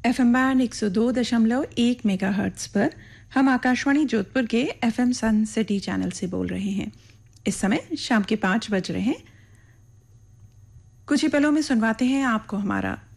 FM band 102.1 megahertz पर हम आकाशवाणी जोधपुर के एफएम सन सिटी चैनल से बोल रहे हैं। इस समय शाम के 5 बज रहे हैं। कुछ ही पलों में सुनवाते हैं आपको हमारा